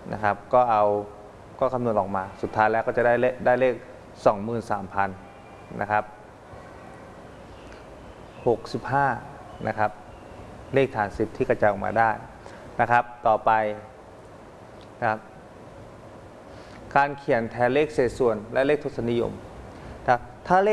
นะครับก็คำนวณออกมาสุดท้ายแล้วก็จะได้เลข 23,000 นะครับ65นะครับเลขฐาน 10ที่กระจายออกมาได้นะครับต่อไปนะครับการเขียนแทนเลขเศษส่วนและเลขทศนิยมนะครับถ้าเล